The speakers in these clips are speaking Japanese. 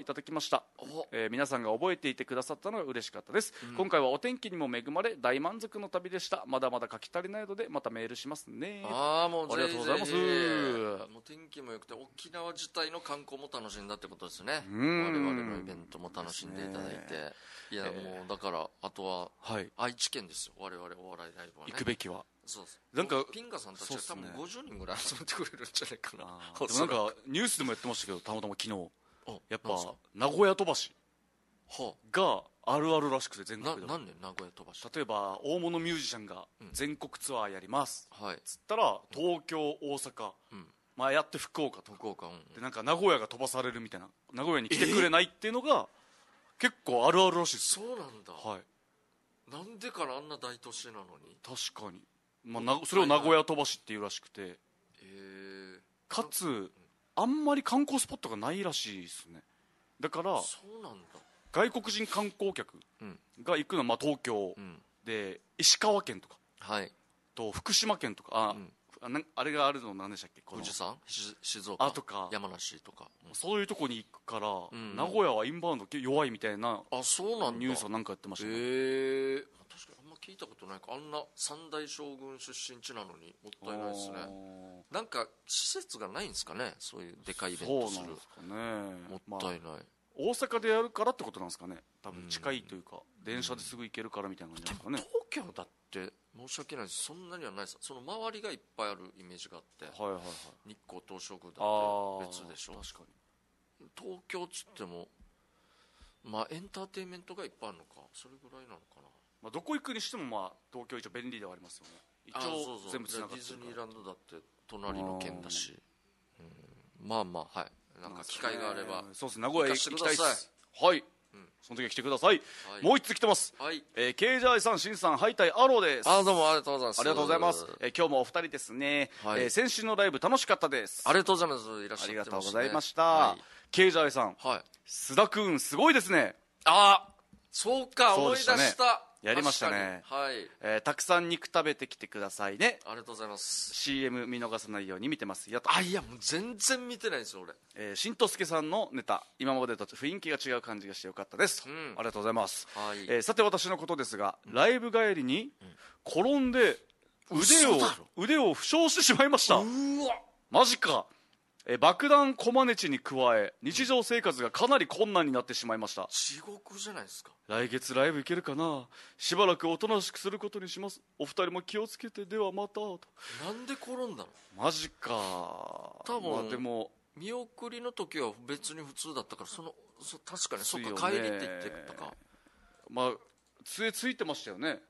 ただきました。皆さんが覚えていてくださったのが嬉しかったです、今回はお天気にも恵まれ大満足の旅でした。まだまだ書き足りないのでまたメールしますね。 もうありがとうございます。 もう天気も良くて沖縄自体の観光も楽しんだってことですね。我々のイベントも楽しんでいただいて、いやもうだからあとは愛知県ですよ、我々お笑いライブはね。 行くべきはそうです。 なんかピンガさんたちは多分50人ぐらい集めてくれるんじゃないかな。 でもなんかニュースでもやってましたけど、たまたま昨日やっぱ名古屋飛ばしがあるあるらしくて、全国でなんで名古屋飛ばし。 例えば大物ミュージシャンが全国ツアーやりますつったら東京大阪やって福岡とかで、なんか名古屋が飛ばされるみたいな、名古屋に来てくれないっていうのが結構あるあるらしいです。 そうなんだ。なんでかな、あんな大都市なのに。 確かに、それを名古屋飛ばしっていうらしくて、かつあんまり観光スポットがないらしいですね。だからそうなんだ、 外国人観光客が行くのは東京で石川県とかと福島県とか、あれがあるの何でしたっけ、 富士山、静岡とか山梨とか、 そういうとこに行くから、名古屋はインバウンド弱いみたいなニュースは何かやってましたね。 確かにあんま聞いたことないか。あんな三大将軍出身地なのにもったいないですね。なんか施設がないんですかね、そういうでかいイベントする。そうなんですかね、もったいない。 大阪でやるからってことなんですかね、多分近いというか、電車ですぐ行けるからみたいな感じなんですかね。 東京だって申し訳ないです、そんなにはないです。その周りがいっぱいあるイメージがあって、日光東照宮だって別でしょ。確かに東京っつってもエンターテインメントがいっぱいあるのか、それぐらいなのかな。 どこ行くにしても東京一応便利ではありますよね。一応全部つながってるから。 ディズニーランドだって隣の県だし、なんか機会があればそうです、名古屋行きたいです。その時は来てください。もう一つ来てます。ケイジャイさん、シンさん、ハイタイアローです。 どうもありがとうございます。 ありがとうございます。今日もお二人ですね。先週のライブ楽しかったです。 ありがとうございます。いらっしゃってますね。 ありがとうございました。ケイジャイさん、須田くんすごいですね。 そうか、思い出した。 やりましたね。たくさん肉食べてきてくださいね。 ありがとうございます。 CM 見逃さないように見てます。 いやもう全然見てないんですよ俺。 しんとすけさんのネタ、今までと雰囲気が違う感じがしてよかったです、ありがとうございます。さて私のことですが、ライブ帰りに転んで腕を負傷してしまいました。マジか。爆弾コマネチに加え日常生活がかなり困難になってしまいました。 地獄じゃないですか。 来月ライブ行けるかな。しばらくおとなしくすることにします。お二人も気をつけて、ではまたと。 なんで転んだの。 マジか。 多分でも見送りの時は別に普通だったから、確かにそっか、帰りって言ってたか。 杖ついてましたよね。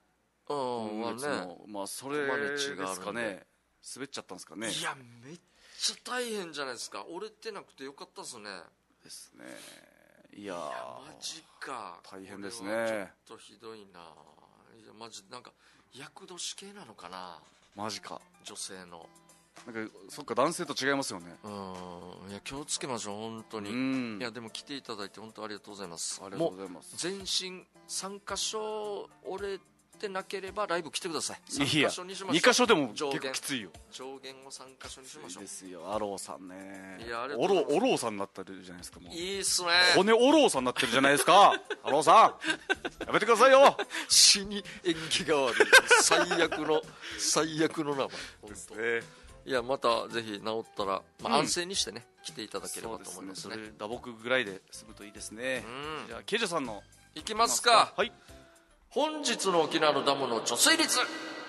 それですかね。滑っちゃったんですかね。 いやめっちゃ大変じゃないですか。折れてなくてよかったですね。 ですね。いやマジか、 大変ですね。 ちょっとひどいな。いやマジなんか厄年系なのかな。 マジか。 女性のなんかそっか、男性と違いますよね。 いや気をつけましょう本当に。いやでも来ていただいて本当ありがとうございます。 ありがとうございます。 全身3箇所折れてなければライブ来てください。 3箇所にしましょう。2箇所でも結構きついよ。 上限を3箇所にしましょう。 いいですよ。アローさんね。 オローさんになってるじゃないですか。もういいっすね。 骨オローさんになってるじゃないですか。アローさんやめてくださいよ。 死に縁起が悪い。最悪の名前ですね。いやまたぜひ治ったら、安静にしてね来ていただければと思いますね。 それ打撲ぐらいで済むといいですね。じゃあケイジャさんのいきますか。 はい。 本日の沖縄のダムの貯水率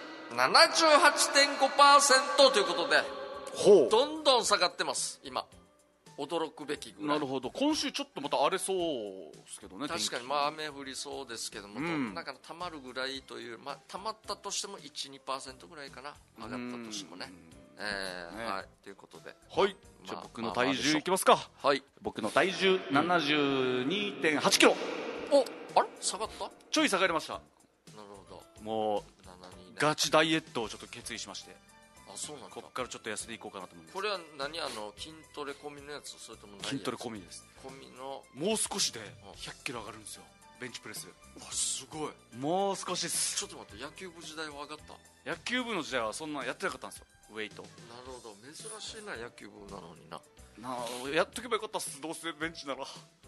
78.5% ということで、どんどん下がってます今。驚くべきぐらい。 なるほど。今週ちょっとまた荒れそうですけどね。 確かに雨降りそうですけども、だからたまるぐらいという、たまったとしても 1,2% ぐらいかな、上がったとしてもね。ということで、 じゃあ僕の体重いきますか。僕の体重 72.8 キロ。 あれ下がった。 ちょい下がりました。なるほど。 もうガチダイエットをちょっと決意しまして、 そうなんだ。 こっからちょっと痩せていこうかなと思います。 これは筋トレ込みのやつ、それとも筋トレ込みです。 込みのもう少しで100キロ上がるんですよ、ベンチプレス。 すごい。 もう少しです。 ちょっと待って、野球部時代は上がった。 野球部の時代はそんなやってなかったんですよ、ウェイト。 なるほど、珍しいな野球部なのにな。 やっとけばよかったっす、どうせベンチなら。